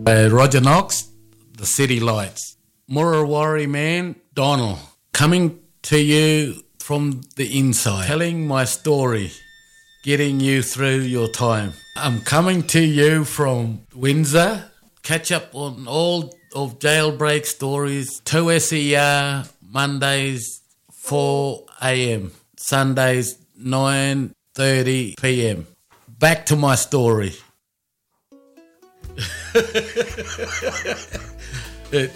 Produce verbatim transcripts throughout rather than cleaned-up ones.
Uh, Roger Knox, The City Lights. Murrawarri man, Donald, coming to you from the inside, telling my story, getting you through your time. I'm coming to you from Windsor. Catch up on all of Jailbreak stories, two S E R, Mondays, four a.m, Sundays, nine thirty p.m. Back to my story. it,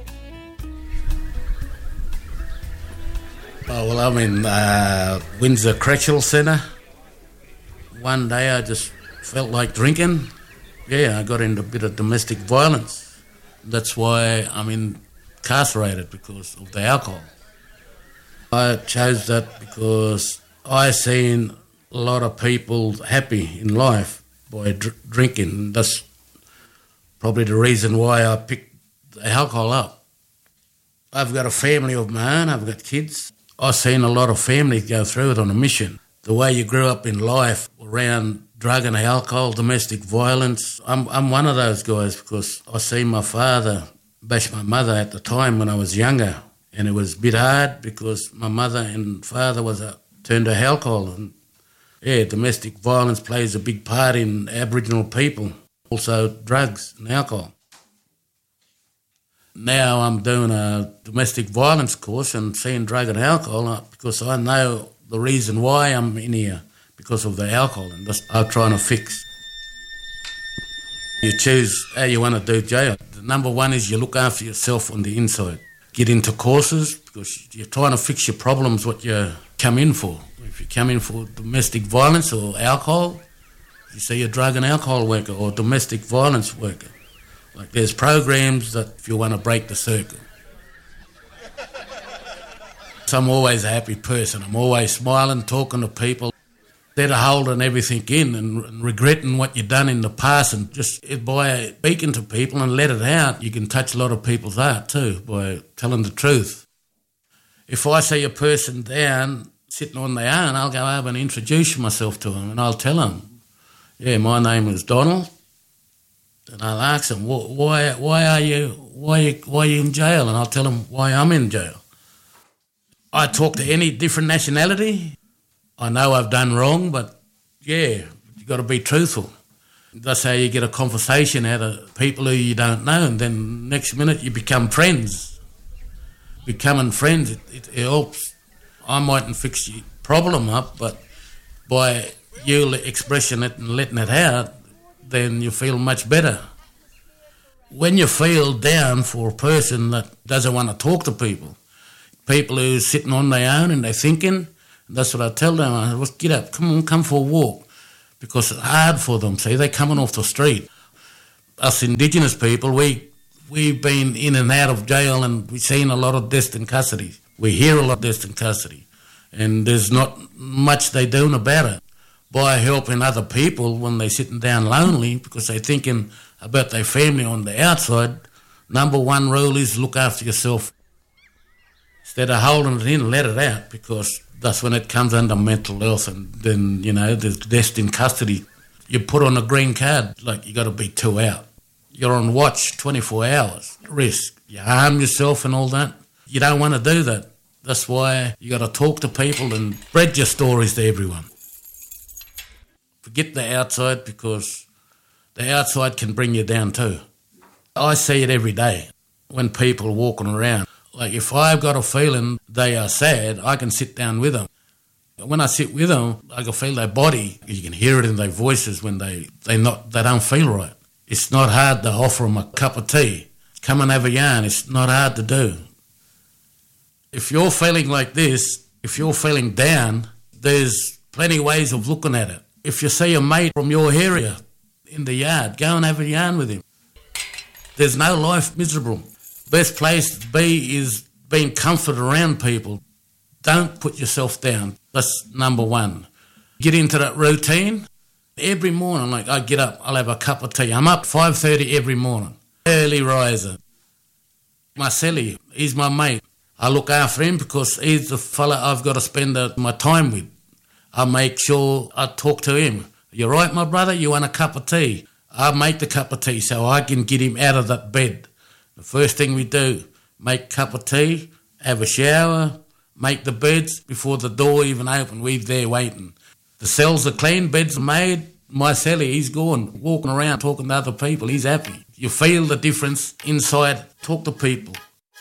oh, well, I'm in uh, Windsor Correctional Centre. One day I just felt like drinking. Yeah, I got into a bit of domestic violence. That's why I'm incarcerated, because of the alcohol. I chose that because I seen a lot of people happy in life by dr- drinking. That's probably the reason why I picked the alcohol up. I've got a family of my own. I've got kids. I've seen a lot of families go through it on a mission. The way you grew up in life around drug and alcohol, domestic violence. I'm I'm one of those guys because I seen my father bash my mother at the time when I was younger, and it was a bit hard because my mother and father was a, turned to alcohol, and yeah, domestic violence plays a big part in Aboriginal people, also drugs and alcohol. Now I'm doing a domestic violence course and seeing drug and alcohol because I know the reason why I'm in here. Because of the alcohol, and that's what I'm trying to fix. You choose how you want to do jail. The number one is you look after yourself on the inside. Get into courses because you're trying to fix your problems, what you come in for. If you come in for domestic violence or alcohol, you see a drug and alcohol worker or domestic violence worker. Like there's programs that if you want to break the circle. So I'm always a happy person. I'm always smiling, talking to people. Instead of holding everything in and, and regretting what you've done in the past, and just by speaking to people and let it out, you can touch a lot of people's heart too by telling the truth. If I see a person down sitting on their own, I'll go over and introduce myself to them, and I'll tell them, yeah, my name is Donald, and I'll ask them, why, why are you, why, why are you in jail? And I'll tell them why I'm in jail. I talk to any different nationality. I know I've done wrong, but yeah, you've got to be truthful. That's how you get a conversation out of people who you don't know, and then next minute you become friends. Becoming friends, it, it, it helps. I mightn't fix your problem up, but by you expressing it and letting it out, then you feel much better. When you feel down for a person that doesn't want to talk to people, people who are sitting on their own and they're thinking, that's what I tell them. I said, get up, come on, come for a walk. Because it's hard for them, see, they're coming off the street. Us Indigenous people, we, we've been in and out of jail and we've seen a lot of deaths in custody. We hear a lot of deaths in custody. And there's not much they're doing about it. By helping other people when they're sitting down lonely because they're thinking about their family on the outside, number one rule is look after yourself. Instead of holding it in, let it out, because that's when it comes under mental health, and then, you know, there's death in custody. You put on a green card, like you got to be two out. You're on watch twenty-four hours, risk. You harm yourself and all that. You don't want to do that. That's why you got to talk to people and spread your stories to everyone. Forget the outside, because the outside can bring you down too. I see it every day when people are walking around. Like if I've got a feeling they are sad, I can sit down with them. When I sit with them, I can feel their body. You can hear it in their voices when they they not they don't feel right. It's not hard to offer them a cup of tea. Come and have a yarn. It's not hard to do. If you're feeling like this, if you're feeling down, there's plenty of ways of looking at it. If you see a mate from your area in the yard, go and have a yarn with him. There's no life miserable. Best place to be is being comfort around people. Don't put yourself down. That's number one. Get into that routine. Every morning, like I get up, I'll have a cup of tea. I'm up five thirty every morning. Early riser. Marcelli, he's my mate. I look after him because he's the fella I've got to spend my time with. I make sure I talk to him. You right, my brother? You want a cup of tea? I make the cup of tea so I can get him out of that bed. The first thing we do, make a cup of tea, have a shower, make the beds before the door even open. We're there waiting. The cells are clean, beds are made. My cellie, he's gone, walking around talking to other people. He's happy. You feel the difference inside. Talk to people.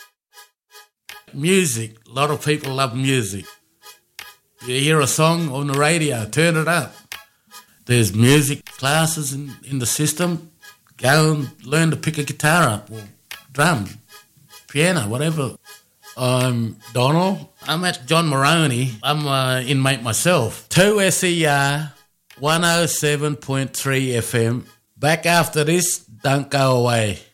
Music. A lot of people love music. You hear a song on the radio, turn it up. There's music classes in, in the system. Go and learn to pick a guitar up or drum, piano, whatever. I'm Donald. I'm at John Moroney. I'm an inmate myself. two S E R one oh seven point three F M. Back after this, don't go away.